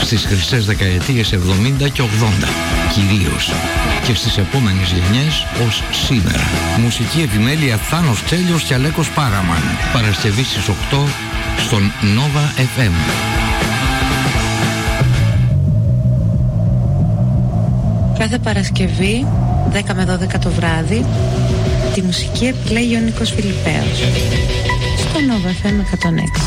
στις χρυσές δεκαετίες 70 και 80 κυρίως και στις επόμενες γενιές ως σήμερα. Μουσική επιμέλεια Θάνος Τσέλιος και Αλέκος Πάραμαν. Παρασκευή στις 8 στον Nova FM. Κάθε Παρασκευή 10 με 12 το βράδυ τη μουσική επιλέγει ο Νίκος Φιλιππέος στο Nova FM 106.